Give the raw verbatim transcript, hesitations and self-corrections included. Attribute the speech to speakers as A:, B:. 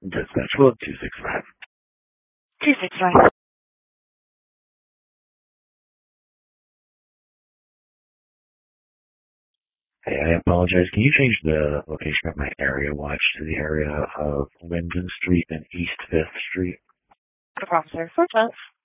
A: Dispatch, well, two six five.
B: two six five.
A: Hey, I apologize. Can you change the location of my area watch to the area of Linden Street and East Fifth Street?
B: No problem, sir. four twelve.